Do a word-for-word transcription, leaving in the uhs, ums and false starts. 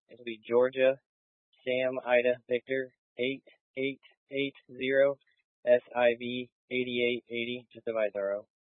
It'll be Georgia, Sam, Ida, Victor, eight eight eight zero, S I V eighty-eight eighty, just a Vizaro.